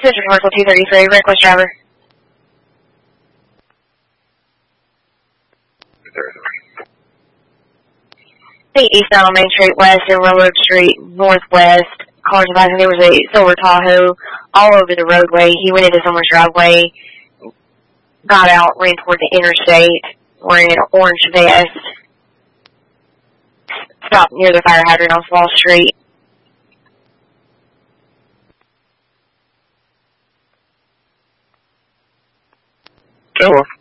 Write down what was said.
Central Commercial 233, reckless driver. Eastbound on Main Street West and Railroad Street Northwest. Cars advising there was a silver Tahoe all over the roadway. He went into someone's driveway, got out, ran toward the interstate, wearing an orange vest, stopped near the fire hydrant on Fall Street. Hello.